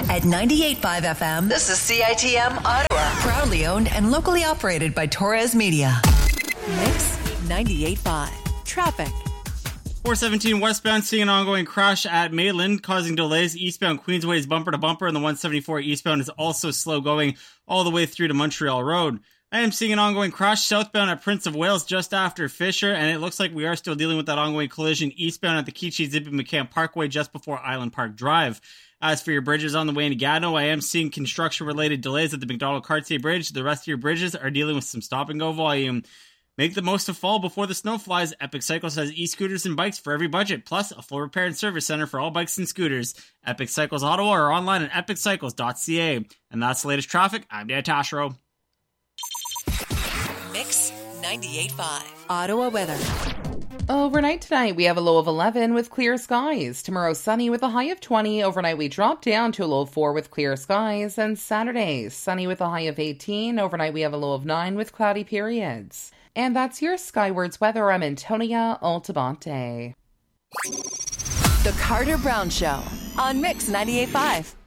At 98.5 FM, this is CITM Ottawa. Proudly owned and locally operated by Torres Media. Mix 98.5. Traffic. 417 westbound, seeing an ongoing crash at Maitland, causing delays. Eastbound Queensway is bumper to bumper, and the 174 eastbound is also slow going all the way through to Montreal Road. I am seeing an ongoing crash southbound at Prince of Wales just after Fisher, and it looks like we are still dealing with that ongoing collision eastbound at the Keachie-Zippy-McCann Parkway just before Island Park Drive. As for your bridges on the way into Gatineau, I am seeing construction-related delays at the McDonald-Cartier Bridge. The rest of your bridges are dealing with some stop-and-go volume. Make the most of fall before the snow flies. Epic Cycles has e-scooters and bikes for every budget, plus a full repair and service center for all bikes and scooters. Epic Cycles Ottawa or online at epiccycles.ca. And that's the latest traffic. I'm Dan Tashro. Mix 98.5. Ottawa weather. Overnight tonight, we have a low of 11 with clear skies. Tomorrow, sunny with a high of 20. Overnight, we drop down to a low of 4 with clear skies. And Saturday, sunny with a high of 18. Overnight, we have a low of 9 with cloudy periods. And that's your Skywards weather. I'm Antonia Altabante. The Carter Brown Show on Mix 98.5.